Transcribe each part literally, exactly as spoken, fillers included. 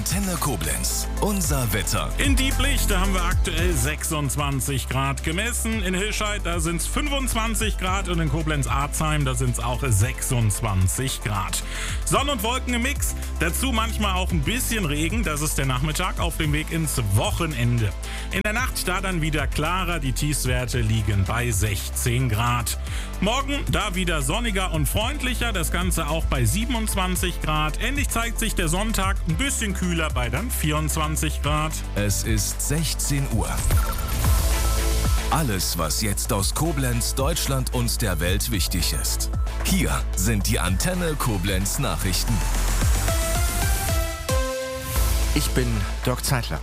Antenne Koblenz. Unser Wetter. In Dieblicht, da haben wir aktuell sechsundzwanzig Grad gemessen. In Hilscheid, da sind es fünfundzwanzig Grad und in Koblenz-Arzheim, da sind es auch sechsundzwanzig Grad. Sonne und Wolken im Mix, dazu manchmal auch ein bisschen Regen. Das ist der Nachmittag auf dem Weg ins Wochenende. In der Nacht da dann wieder klarer, die Tiefstwerte liegen bei sechzehn Grad. Morgen da wieder sonniger und freundlicher, das Ganze auch bei siebenundzwanzig Grad. Endlich zeigt sich der Sonntag ein bisschen kühler bei dann vierundzwanzig Grad. Es ist sechzehn Uhr. Alles, was jetzt aus Koblenz, Deutschland und der Welt wichtig ist. Hier sind die Antenne Koblenz Nachrichten. Ich bin Dirk Zeitler.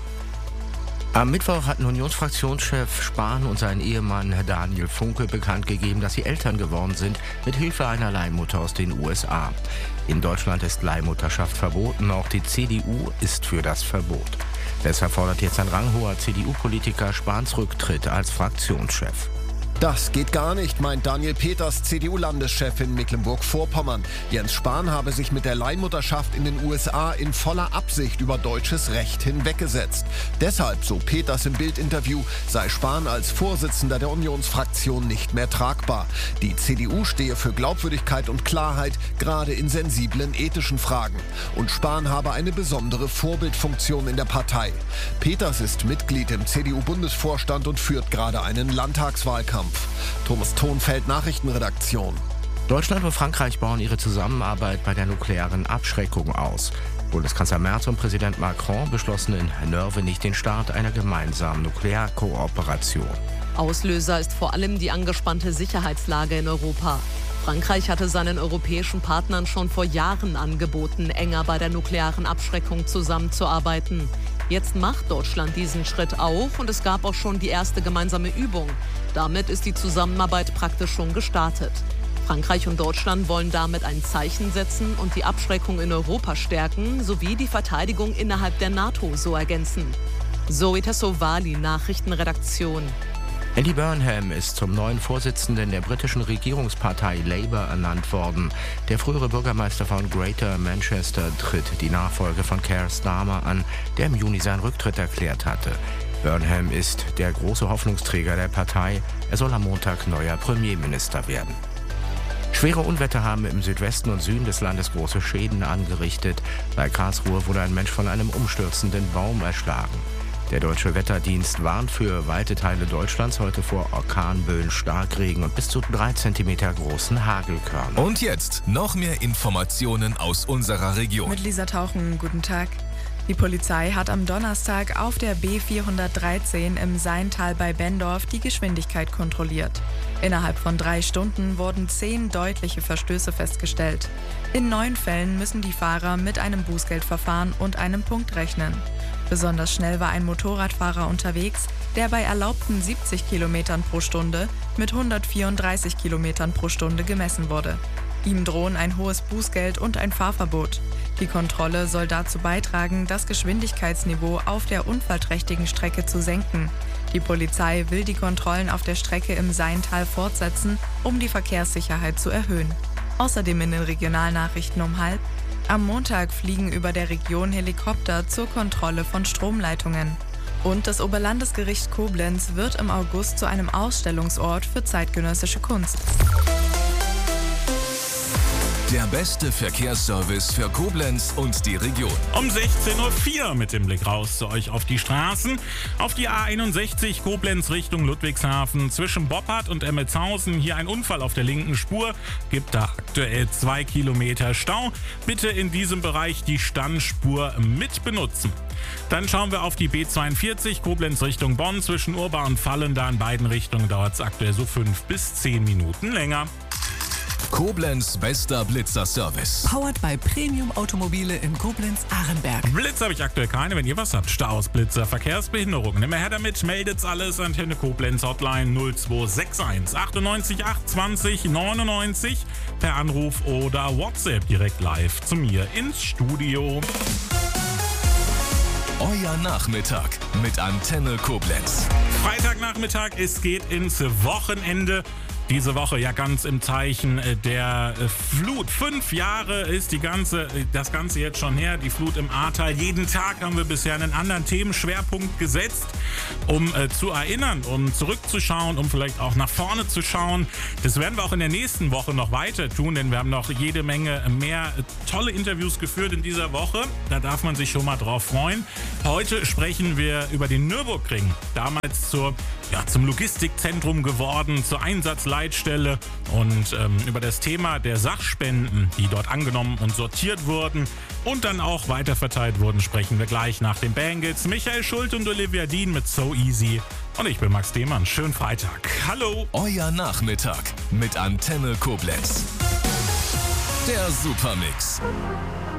Am Mittwoch hatten Unionsfraktionschef Spahn und sein Ehemann Daniel Funke bekannt gegeben, dass sie Eltern geworden sind, mit Hilfe einer Leihmutter aus den U S A. In Deutschland ist Leihmutterschaft verboten, auch die C D U ist für das Verbot. Deshalb fordert jetzt ein ranghoher C D U-Politiker Spahns Rücktritt als Fraktionschef. Das geht gar nicht, meint Daniel Peters, C D U-Landeschef in Mecklenburg-Vorpommern. Jens Spahn habe sich mit der Leihmutterschaft in den U S A in voller Absicht über deutsches Recht hinweggesetzt. Deshalb, so Peters im Bild-Interview, sei Spahn als Vorsitzender der Unionsfraktion nicht mehr tragbar. Die C D U stehe für Glaubwürdigkeit und Klarheit, gerade in sensiblen ethischen Fragen. Und Spahn habe eine besondere Vorbildfunktion in der Partei. Peters ist Mitglied im C D U-Bundesvorstand und führt gerade einen Landtagswahlkampf. Thomas Thonfeld, Nachrichtenredaktion. Deutschland und Frankreich bauen ihre Zusammenarbeit bei der nuklearen Abschreckung aus. Bundeskanzler Merz und Präsident Macron beschlossen in Nörvenich den Start einer gemeinsamen Nuklearkooperation. Auslöser ist vor allem die angespannte Sicherheitslage in Europa. Frankreich hatte seinen europäischen Partnern schon vor Jahren angeboten, enger bei der nuklearen Abschreckung zusammenzuarbeiten. Jetzt macht Deutschland diesen Schritt auch und es gab auch schon die erste gemeinsame Übung. Damit ist die Zusammenarbeit praktisch schon gestartet. Frankreich und Deutschland wollen damit ein Zeichen setzen und die Abschreckung in Europa stärken, sowie die Verteidigung innerhalb der NATO so ergänzen. Zoe Tassovali, Nachrichtenredaktion. Andy Burnham ist zum neuen Vorsitzenden der britischen Regierungspartei Labour ernannt worden. Der frühere Bürgermeister von Greater Manchester tritt die Nachfolge von Keir Starmer an, der im Juni seinen Rücktritt erklärt hatte. Burnham ist der große Hoffnungsträger der Partei. Er soll am Montag neuer Premierminister werden. Schwere Unwetter haben im Südwesten und Süden des Landes große Schäden angerichtet. Bei Karlsruhe wurde ein Mensch von einem umstürzenden Baum erschlagen. Der Deutsche Wetterdienst warnt für weite Teile Deutschlands heute vor Orkanböen, Starkregen und bis zu drei Zentimeter großen Hagelkörnern. Und jetzt noch mehr Informationen aus unserer Region. Mit Lisa Tauchen, guten Tag. Die Polizei hat am Donnerstag auf der B vierhundertdreizehn im Seintal bei Bendorf die Geschwindigkeit kontrolliert. Innerhalb von drei Stunden wurden zehn deutliche Verstöße festgestellt. In neun Fällen müssen die Fahrer mit einem Bußgeldverfahren und einem Punkt rechnen. Besonders schnell war ein Motorradfahrer unterwegs, der bei erlaubten siebzig Kilometern pro Stunde mit hundertvierunddreißig Kilometern pro Stunde gemessen wurde. Ihm drohen ein hohes Bußgeld und ein Fahrverbot. Die Kontrolle soll dazu beitragen, das Geschwindigkeitsniveau auf der unfallträchtigen Strecke zu senken. Die Polizei will die Kontrollen auf der Strecke im Seintal fortsetzen, um die Verkehrssicherheit zu erhöhen. Außerdem in den Regionalnachrichten um halb: Am Montag fliegen über der Region Helikopter zur Kontrolle von Stromleitungen. Und das Oberlandesgericht Koblenz wird im August zu einem Ausstellungsort für zeitgenössische Kunst. Der beste Verkehrsservice für Koblenz und die Region. Um sechzehn Uhr vier mit dem Blick raus zu euch auf die Straßen. Auf die A einundsechzig Koblenz Richtung Ludwigshafen zwischen Boppard und Emmetshausen. Hier ein Unfall auf der linken Spur. Gibt da aktuell zwei Kilometer Stau. Bitte in diesem Bereich die Standspur mit benutzen. Dann schauen wir auf die B zweiundvierzig Koblenz Richtung Bonn. Zwischen Urba und Fallen, da in beiden Richtungen dauert es aktuell so fünf bis zehn Minuten länger. Koblenz bester Blitzer-Service. Powered by Premium Automobile in Koblenz-Ahrenberg. Blitz habe ich aktuell keine. Wenn ihr was habt, Staus, Blitzer, Verkehrsbehinderungen, immer her damit. Meldet's alles. Antenne Koblenz Hotline null zwei sechs eins achtundneunzig acht zwanzig neunundneunzig per Anruf oder WhatsApp direkt live zu mir ins Studio. Euer Nachmittag mit Antenne Koblenz. Freitagnachmittag, es geht ins Wochenende. Diese Woche ja ganz im Zeichen der Flut. Fünf Jahre ist die ganze, das Ganze jetzt schon her, die Flut im Ahrtal. Jeden Tag haben wir bisher einen anderen Themenschwerpunkt gesetzt, um äh, zu erinnern, um zurückzuschauen, um vielleicht auch nach vorne zu schauen. Das werden wir auch in der nächsten Woche noch weiter tun, denn wir haben noch jede Menge mehr tolle Interviews geführt in dieser Woche. Da darf man sich schon mal drauf freuen. Heute sprechen wir über den Nürburgring, damals zur, ja, zum Logistikzentrum geworden, zur Einsatzleitstelle, und ähm, über das Thema der Sachspenden, die dort angenommen und sortiert wurden und dann auch weiterverteilt wurden, sprechen wir gleich nach den Bangles. Michael Schulte und Olivia Dean mit So Easy. Und ich bin Max Demann. Schönen Freitag. Hallo. Euer Nachmittag mit Antenne Koblenz. Der Supermix.